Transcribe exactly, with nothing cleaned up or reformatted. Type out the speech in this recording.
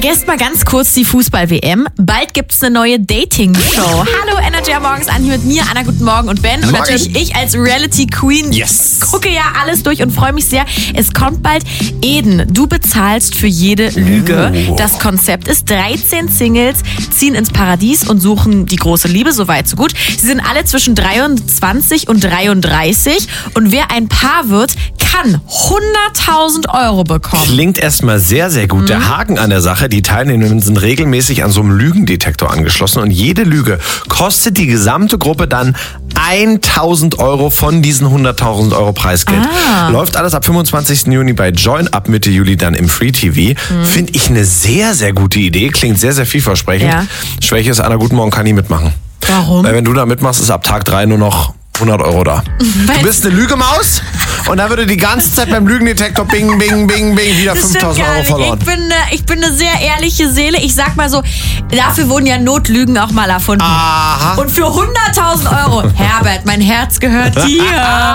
Vergesst mal ganz kurz die Fußball-W M. Bald gibt's eine neue Dating-Show. Hallo, Energy am Morgens an, hier mit mir, Anna, guten Morgen und Ben. Und Morgen. natürlich ich als Reality-Queen Yes. gucke ja alles durch und freue mich sehr. Es kommt bald. Eden, du bezahlst für jede Lüge. Oh. Das Konzept ist, dreizehn Singles ziehen ins Paradies und suchen die große Liebe, so weit, so gut. Sie sind alle zwischen dreiundzwanzig und dreiunddreißig und wer ein Paar wird, kann hunderttausend Euro bekommen. Klingt erstmal sehr, sehr gut. Mhm. Der Haken an der Sache, die Teilnehmenden sind regelmäßig an so einem Lügendetektor angeschlossen und jede Lüge kostet die gesamte Gruppe dann tausend Euro von diesen hunderttausend Euro Preisgeld. Ah. Läuft alles ab fünfundzwanzigsten Juni bei Join, ab Mitte Juli dann im Free T V. Mhm. Finde ich eine sehr, sehr gute Idee. Klingt sehr, sehr vielversprechend. Ja. Schwäche ist, Anna, guten Morgen, kann nie mitmachen. Warum? Weil wenn du da mitmachst, ist ab Tag drei nur noch hundert Euro da. Weil du bist eine Lügemaus und dann würde die ganze Zeit beim Lügendetektor bing, bing, bing, bing wieder fünftausend Euro verloren. Ich bin, eine, ich bin eine sehr ehrliche Seele. Ich sag mal so, dafür wurden ja Notlügen auch mal erfunden. Aha. Und für hunderttausend Euro, Herbert, mein Herz gehört dir.